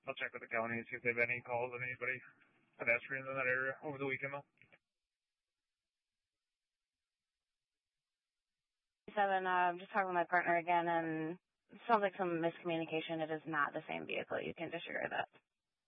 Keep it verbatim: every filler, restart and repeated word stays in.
I'll check with the county and see if they have any calls on anybody pedestrians in that area over the weekend, though. Seven, uh, just talking with my partner again, and it sounds like some miscommunication. It is not the same vehicle. You can disregard that.